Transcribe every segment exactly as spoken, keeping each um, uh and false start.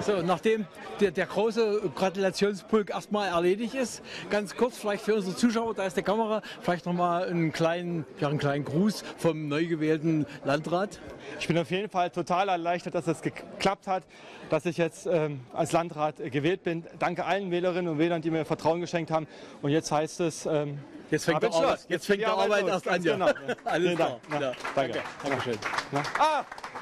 So, nachdem der, der große Gratulationspulk erstmal erledigt ist, ganz kurz vielleicht für unsere Zuschauer, da ist die Kamera, vielleicht nochmal einen kleinen, ja, einen kleinen Gruß vom neu gewählten Landrat. Ich bin auf jeden Fall total erleichtert, dass es geklappt hat, dass ich jetzt ähm, als Landrat äh, gewählt bin. Danke allen Wählerinnen und Wählern, die mir Vertrauen geschenkt haben. Und jetzt heißt es... Ähm, Jetzt fängt, der Arbeit, jetzt jetzt fängt die Arbeit, Arbeit erst an. Ja. Genau. Alles klar. Ja. Ja. Danke. Dankeschön. Ja. Ah!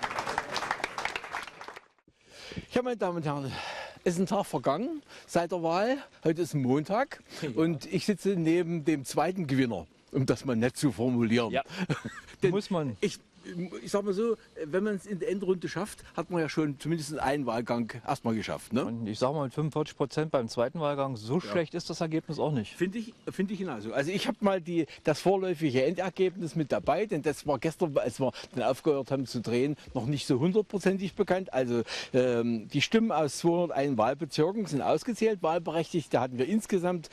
Ja, meine Damen und Herren, es ist ein Tag vergangen seit der Wahl. Heute ist Montag ja. Und ich sitze neben dem zweiten Gewinner, um das mal nett zu formulieren. Ja. Muss man. Ich, ich sag mal so, wenn man es in der Endrunde schafft, hat man ja schon zumindest einen Wahlgang erstmal geschafft. Ne? Und ich sage mal mit fünfundvierzig Prozent beim zweiten Wahlgang, so ja. schlecht ist das Ergebnis auch nicht. Finde ich, finde ich genauso. Also ich habe mal die, das vorläufige Endergebnis mit dabei, denn das war gestern, als wir dann aufgehört haben zu drehen, noch nicht so hundertprozentig bekannt. Also ähm, die Stimmen aus zweihunderteins Wahlbezirken sind ausgezählt. Wahlberechtigte hatten wir insgesamt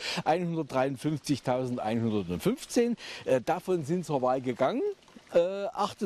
hundertdreiundfünfzigtausendeinhundertfünfzehn. Äh, davon sind zur Wahl gegangen Äh,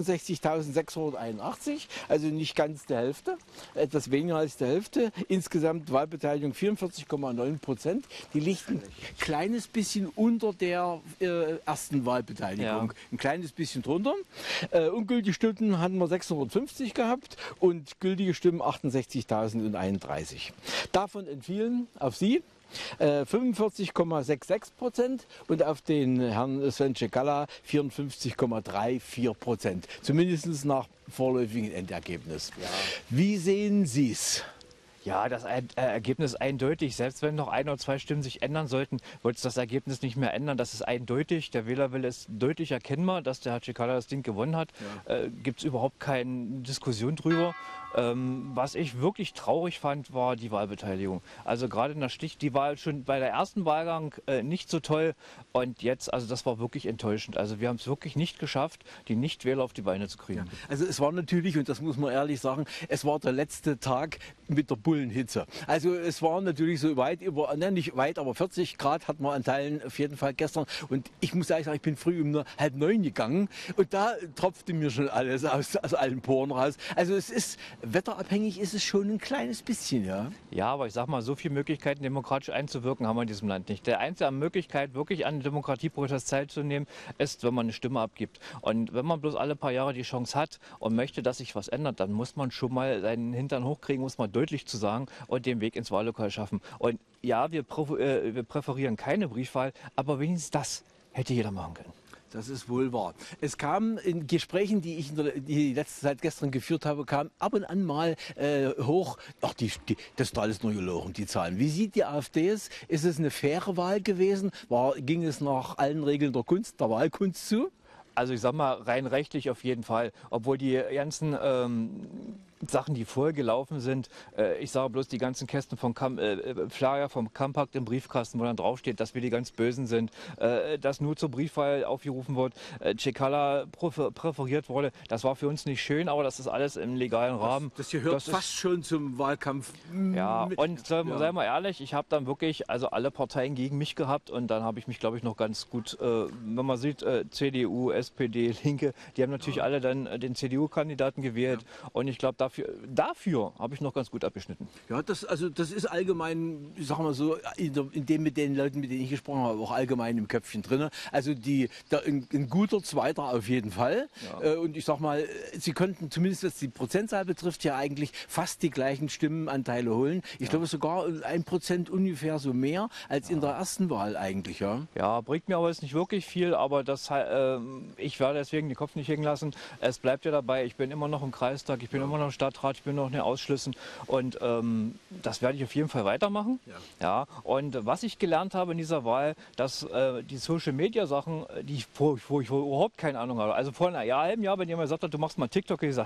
achtundsechzigtausendsechshunderteinundachtzig, also nicht ganz die Hälfte, etwas weniger als die Hälfte. Insgesamt Wahlbeteiligung vierundvierzig Komma neun Prozent. Die liegt ein kleines bisschen unter der äh, ersten Wahlbeteiligung, ja. ein kleines bisschen drunter. Äh, ungültige Stimmen hatten wir sechshundertfünfzig gehabt und gültige Stimmen achtundsechzigtausendeinunddreißig. Davon entfielen auf Sie fünfundvierzig Komma sechsundsechzig Prozent und auf den Herrn Sven Cekala vierundfünfzig Komma vierunddreißig Prozent. Zumindest nach vorläufigen Endergebnis. Ja. Wie sehen Sie es? Ja, das Ergebnis ist eindeutig. Selbst wenn noch ein oder zwei Stimmen sich ändern sollten, wird es das Ergebnis nicht mehr ändern. Das ist eindeutig. Der Wählerwille ist deutlich erkennbar, dass der Herr Cekala das Ding gewonnen hat. Ja. Äh, Gibt es überhaupt keine Diskussion drüber. Ähm, was ich wirklich traurig fand, war die Wahlbeteiligung. Also gerade in der Stich, die war schon bei der ersten Wahlgang äh, nicht so toll. Und jetzt, also das war wirklich enttäuschend. Also wir haben es wirklich nicht geschafft, die Nichtwähler auf die Beine zu kriegen. Ja. Also es war natürlich, und das muss man ehrlich sagen, es war der letzte Tag mit der Bullenhitze. Also es war natürlich so weit über, ne, nicht weit, aber vierzig Grad hatten wir an Teilen auf jeden Fall gestern. Und ich muss ehrlich sagen, ich bin früh um halb neun gegangen und da tropfte mir schon alles aus, aus allen Poren raus. Also es ist, wetterabhängig ist es schon ein kleines bisschen, ja. Ja, aber ich sag mal, so viele Möglichkeiten, demokratisch einzuwirken, haben wir in diesem Land nicht. Der einzige Möglichkeit, wirklich an Demokratieprozess teilzunehmen, ist, wenn man eine Stimme abgibt. Und wenn man bloß alle paar Jahre die Chance hat und möchte, dass sich was ändert, dann muss man schon mal seinen Hintern hochkriegen, muss man deutlich zu sagen und den Weg ins Wahllokal schaffen. Und ja, wir, äh, wir präferieren keine Briefwahl, aber wenigstens das hätte jeder machen können. Das ist wohl wahr. Es kam in Gesprächen, die ich in der, die letzte Zeit gestern geführt habe, kam ab und an mal äh, hoch, ach, die, die, das ist alles nur gelogen, die Zahlen. Wie sieht die AfD es? Ist es eine faire Wahl gewesen? War, ging es nach allen Regeln der Kunst, der Wahlkunst zu? Also ich sag mal, rein rechtlich auf jeden Fall. Obwohl die ganzen ähm, Sachen, die vorher gelaufen sind, äh, ich sage bloß die ganzen Kästen von Kam äh, Flyer vom Kampakt im Briefkasten, wo dann draufsteht, dass wir die ganz Bösen sind, äh, dass nur zur Briefwahl aufgerufen wird, äh, Cekala präferiert wurde. Das war für uns nicht schön, aber das ist alles im legalen Rahmen. Das, das gehört das fast ist, schon zum Wahlkampf. Ja, und sei, ja. sei mal ehrlich, ich habe dann wirklich also alle Parteien gegen mich gehabt und dann habe ich mich, glaube ich, noch ganz gut, äh, wenn man sieht, äh, C D U, S P D, Linke, die haben natürlich ja. alle dann äh, den C D U-Kandidaten gewählt ja. und ich glaube, dafür, dafür habe ich noch ganz gut abgeschnitten. Ja, das, also, das ist allgemein, ich sag mal so, in, der, in dem mit den Leuten, mit denen ich gesprochen habe, auch allgemein im Köpfchen drin. Also die, da, ein, ein guter Zweiter auf jeden Fall. Ja. Äh, und ich sag mal, sie könnten zumindest, was die Prozentzahl betrifft, ja eigentlich fast die gleichen Stimmenanteile holen. Ich ja. glaube sogar ein Prozent ungefähr so mehr als ja. in der ersten Wahl eigentlich. Ja, ja bringt mir aber jetzt nicht wirklich viel, aber das, äh, ich werde deswegen den Kopf nicht hängen lassen. Es bleibt ja dabei, ich bin immer noch im Kreistag, ich bin ja. immer noch im Stadtrat, ich bin noch in den Ausschüssen und ähm, das werde ich auf jeden Fall weitermachen. Ja. Ja. Und was ich gelernt habe in dieser Wahl, dass äh, die Social-Media-Sachen, die ich, wo, wo ich überhaupt keine Ahnung habe, also vor einem halben Jahr, wenn jemand gesagt hat, du machst mal TikTok, ich gesagt,